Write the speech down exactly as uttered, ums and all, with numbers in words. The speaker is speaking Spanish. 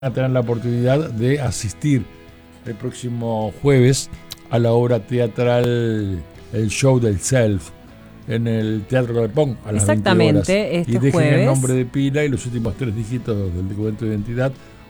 a tener la oportunidad de asistir el próximo jueves a la obra teatral El Show del Self en el Teatro Galpón a las veinte horas. Exactamente, este Y dejen jueves. el nombre de pila y los últimos tres dígitos del documento de identidad